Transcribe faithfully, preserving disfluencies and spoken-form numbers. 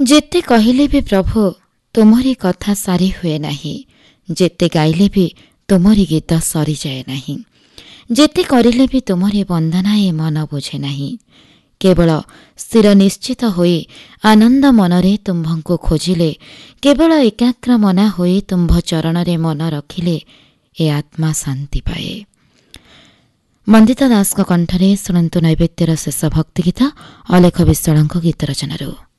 ଯେତେ କହିଲେ ବି ପ୍ରଭୁ ତୁମରି କଥା ସାରି ହୁଏ ନାହିଁ। ଯେତେ ଗାଇଲେ ବି ତୁମରି ଗୀତ ସରିଯାଏ ନାହିଁ। ଯେତେ କରିଲେ ବି ତୁମରି ବନ୍ଦନା ଏ ମନ ବୁଝେ ନାହିଁ। କେବଳ ସ୍ଥିର ନିଶ୍ଚିତ ହୋଇ ଆନନ୍ଦ ମନରେ ତୁମ୍ଭଙ୍କୁ ଖୋଜିଲେ, କେବଳ ଏକାଗ୍ର ମନା ହୋଇ ତୁମ୍ଭ ଚରଣରେ ମନ ରଖିଲେ ଏ ଆତ୍ମା ଶାନ୍ତି ପାଏ। ମନ୍ଦିତା ଦାସଙ୍କ କଣ୍ଠରେ ଶୁଣନ୍ତୁ ନୈବେଦ୍ୟର ଶେଷ ଭକ୍ତି ଗୀତ ଅଲେଖ ବିଶ୍ୱାଳଙ୍କ ଗୀତ ରଚନାରୁ।